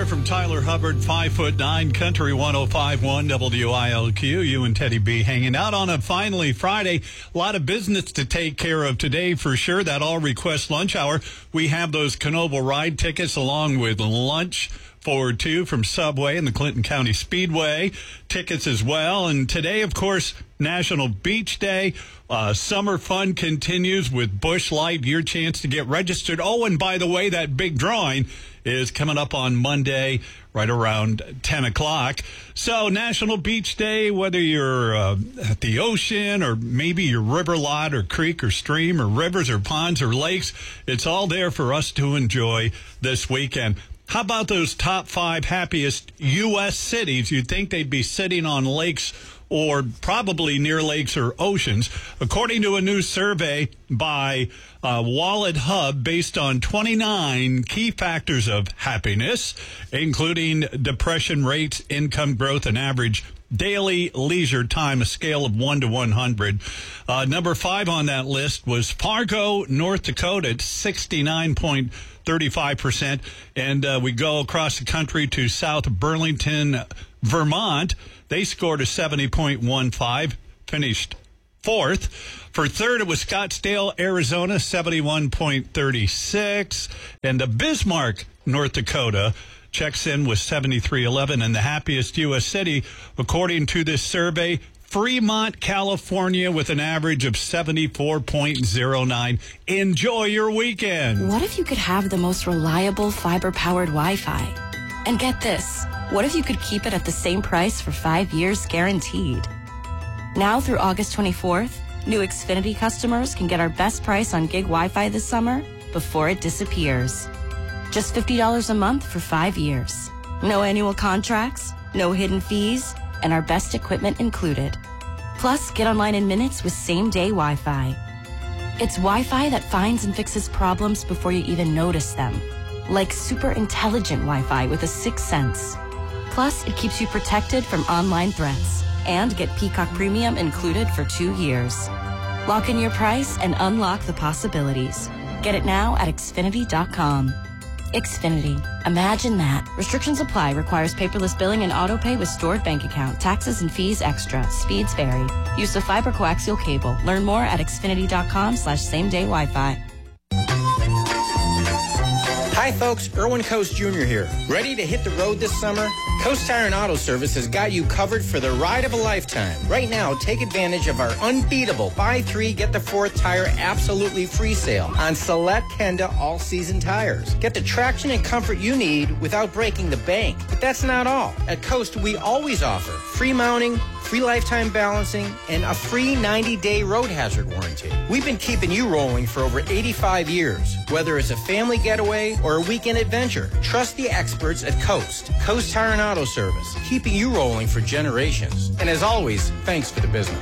there from Tyler Hubbard, 5'9", Country 105.1 WILQ. You and Teddy B hanging out on a finally Friday. A lot of business to take care of today for sure. That all request lunch hour. We have those Knoebel ride tickets along with lunch for two from Subway and the Clinton County Speedway. Tickets as well. And today, of course, National Beach Day. Summer fun continues with Busch Light. Your chance to get registered. Oh, and by the way, that big drawing is coming up on Monday right around 10 o'clock. So National Beach Day, whether you're at the ocean or maybe your river lot or creek or stream or rivers or ponds or lakes, it's all there for us to enjoy this weekend. How about those top 5 happiest U.S. cities? You'd think they'd be sitting on lakes or probably near lakes or oceans. According to a new survey by Wallet Hub based on 29 key factors of happiness, including depression rates, income growth, and average daily leisure time, a scale of 1 to 100. Number 5 on that list was Fargo, North Dakota at 69.35%. And we go across the country to South Burlington, Vermont. They scored a 70.15, finished 4th. For 3rd, it was Scottsdale, Arizona, 71.36. And Bismarck, North Dakota, checks in with 73.11. And the happiest U.S. city, according to this survey, Fremont, California, with an average of 74.09. Enjoy your weekend. What if you could have the most reliable fiber-powered Wi-Fi? And get this, what if you could keep it at the same price for 5 years guaranteed? Now through August 24th, new Xfinity customers can get our best price on gig Wi-Fi this summer before it disappears. Just $50 a month for 5 years. No annual contracts, no hidden fees, and our best equipment included. Plus, get online in minutes with same-day Wi-Fi. It's Wi-Fi that finds and fixes problems before you even notice them. Like super intelligent Wi-Fi with a 6th sense. Plus, it keeps you protected from online threats. And get Peacock Premium included for 2 years. Lock in your price and unlock the possibilities. Get it now at Xfinity.com. Xfinity. Imagine that. Restrictions apply. Requires paperless billing and auto pay with stored bank account. Taxes and fees extra. Speeds vary. Use of fiber coaxial cable. Learn more at Xfinity.com/same-day Wi-Fi. Hi folks, Erwin Coast Jr. here. Ready to hit the road this summer? Coast Tire and Auto Service has got you covered for the ride of a lifetime. Right now, take advantage of our unbeatable buy 3, get the 4th tire absolutely free sale on select Kenda all-season tires. Get the traction and comfort you need without breaking the bank. But that's not all. At Coast, we always offer free mounting, free lifetime balancing, and a free 90-day road hazard warranty. We've been keeping you rolling for over 85 years. Whether it's a family getaway or a weekend adventure, trust the experts at Coast. Coast Tire and Auto Service, keeping you rolling for generations. And as always, thanks for the business.